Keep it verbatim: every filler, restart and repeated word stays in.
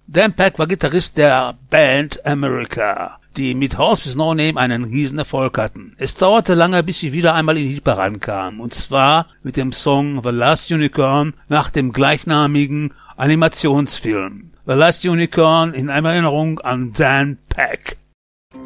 Dan Peck war Gitarrist der Band America, die mit Horse bis No Name einen riesen Erfolg hatten. Es dauerte lange, bis sie wieder einmal in die Hitparade kamen, und zwar mit dem Song The Last Unicorn nach dem gleichnamigen Animationsfilm. The Last Unicorn in Erinnerung an Dan Peck.